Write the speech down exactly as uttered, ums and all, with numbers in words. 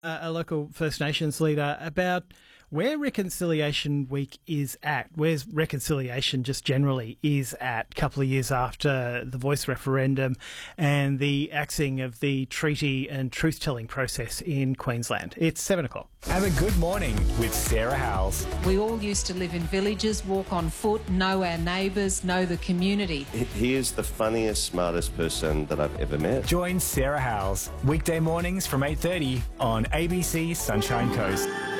uh, a local First Nations leader about where Reconciliation Week is at, where's reconciliation just generally is at, a couple of years after the Voice referendum and the axing of the treaty and truth-telling process in Queensland. It's seven o'clock. Have a good morning with Sarah Howells. We all used to live in villages, walk on foot, know our neighbours, know the community. He is the funniest, smartest person that I've ever met. Join Sarah Howells weekday mornings from eight thirty on A B C Sunshine Coast.